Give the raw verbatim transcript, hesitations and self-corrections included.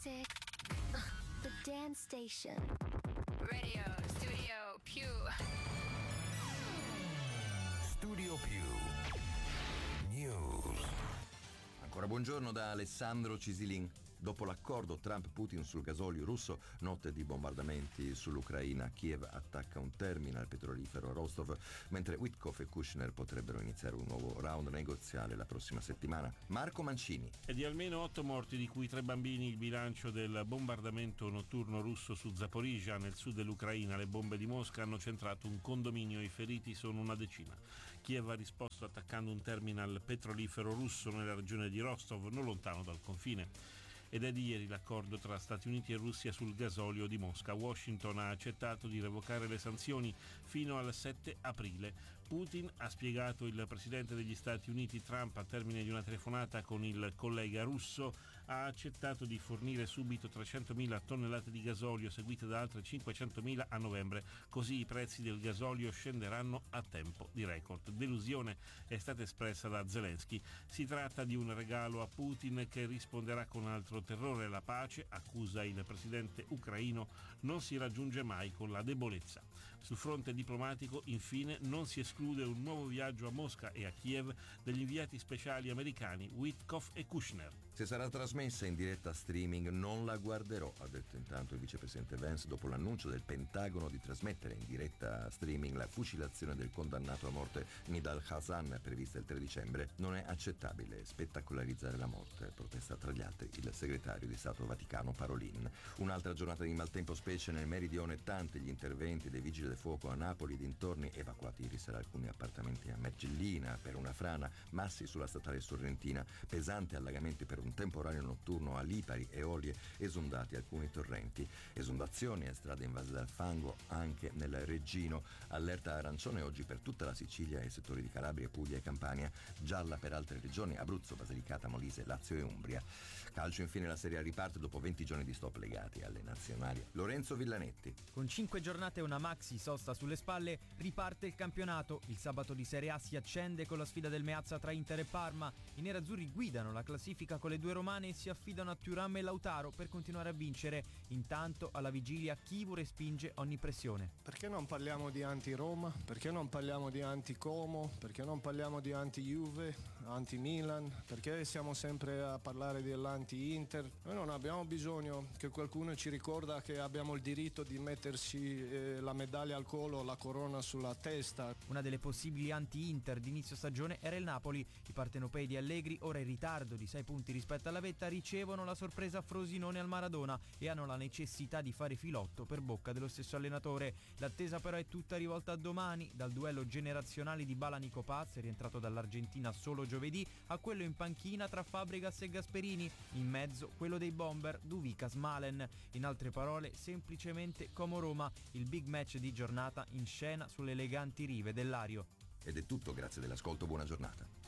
music. The Dance Station. Radio Studio Più. Studio Più News. Ancora buongiorno da Alessandro Cisilin. Dopo l'accordo Trump-Putin sul gasolio russo, notte di bombardamenti sull'Ucraina, Kiev attacca un terminal petrolifero a Rostov, mentre Witkoff e Kushner potrebbero iniziare un nuovo round negoziale la prossima settimana. Marco Mancini. E di almeno otto morti, di cui tre bambini, il bilancio del bombardamento notturno russo su Zaporizhzhia, nel sud dell'Ucraina. Le bombe di Mosca hanno centrato un condominio, i feriti sono una decina. Kiev ha risposto attaccando un terminal petrolifero russo nella regione di Rostov, non lontano dal confine. Ed è di ieri l'accordo tra Stati Uniti e Russia sul gasolio di Mosca. Washington ha accettato di revocare le sanzioni fino al sette aprile. Putin, ha spiegato il presidente degli Stati Uniti Trump a termine di una telefonata con il collega russo, ha accettato di fornire subito trecentomila tonnellate di gasolio, seguite da altre cinquecentomila a novembre. Così i prezzi del gasolio scenderanno a tempo di record. Delusione è stata espressa da Zelensky. Si tratta di un regalo a Putin che risponderà con altro terrore. La pace, accusa il presidente ucraino, non si raggiunge mai con la debolezza. Sul fronte diplomatico, infine, non si esclude un nuovo viaggio a Mosca e a Kiev degli inviati speciali americani Witkoff e Kushner. Se sarà trasmessa in diretta streaming non la guarderò, ha detto intanto il vicepresidente Vance dopo l'annuncio del Pentagono di trasmettere in diretta streaming la fucilazione del condannato a morte Nidal Hasan prevista il tre dicembre. Non è accettabile spettacolarizzare la morte, protesta tra gli altri il segretario di Stato Vaticano Parolin. Un'altra giornata di maltempo, specie nel meridione, tanti gli interventi dei vigili del fuoco a Napoli e dintorni, evacuati ieri sera alcuni appartamenti a Mergellina per una frana, massi sulla statale sorrentina, pesanti allagamenti per un temporaneo notturno a Lipari e Olie, esondati alcuni torrenti, esondazioni e strade invase dal fango anche nel Reggino, allerta arancione oggi per tutta la Sicilia e settori di Calabria, Puglia e Campania, gialla per altre regioni, Abruzzo, Basilicata, Molise, Lazio e Umbria. Calcio, infine, la Serie A riparte dopo venti giorni di stop legati alle nazionali. Lorenzo Villanetti. Con cinque giornate e una maxi sosta sulle spalle riparte il campionato. Il sabato di Serie A si accende con la sfida del Meazza tra Inter e Parma. I nerazzurri guidano la classifica con le due romane e si affidano a Thuram e Lautaro per continuare a vincere. Intanto alla vigilia Chivu respinge ogni pressione. Perché non parliamo di anti-Roma? Perché non parliamo di anti-Como? Perché non parliamo di anti-Juve, anti-Milan? Perché siamo sempre a parlare dell'anti-Inter? Noi non abbiamo bisogno che qualcuno ci ricorda che abbiamo il diritto di mettersi eh, la medaglia al collo, la corona sulla testa. Una delle possibili anti-Inter d'inizio stagione era il Napoli. I partenopei di Allegri, ora in ritardo di sei punti rispetto alla vetta, ricevono la sorpresa Frosinone al Maradona e hanno la necessità di fare filotto per bocca dello stesso allenatore. L'attesa però è tutta rivolta a domani, dal duello generazionale di Bala Nico Paz, rientrato dall'Argentina solo giovedì, a quello in panchina tra Fabregas e Gasperini, in mezzo quello dei bomber Duvikas Malen. In altre parole, semplicemente Como Roma, il big match di giornata in scena sulle eleganti rive del Lario. Ed è tutto, grazie dell'ascolto, buona giornata.